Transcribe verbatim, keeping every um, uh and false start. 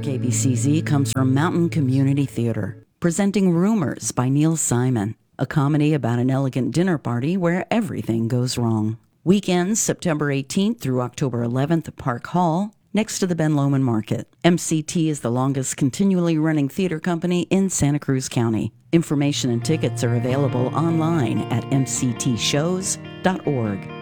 A B C Z comes from Mountain Community Theater, presenting Rumors by Neil Simon, a comedy about an elegant dinner party where everything goes wrong. Weekends, September eighteenth through October eleventh at Park Hall, next to the Ben Lomond Market. M C T is the longest continually running theater company in Santa Cruz County. Information and tickets are available online at m c t shows dot org.